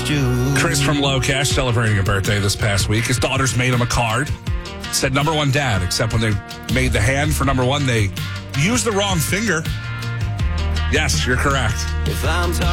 you. Chris from Low Cash celebrating a birthday this past week. His daughters made him a card. Said number one dad, except when they made the hand for number one, they used the wrong finger. Yes, you're correct. If I'm